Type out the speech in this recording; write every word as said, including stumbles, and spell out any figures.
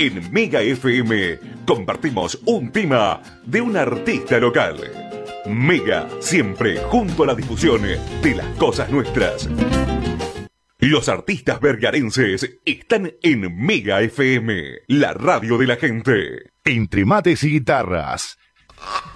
En Mega F M compartimos un tema de un artista local. Mega, siempre junto a la difusión de las cosas nuestras. Los artistas vergarenses están en Mega F M, la radio de la gente. Entre mates y guitarras.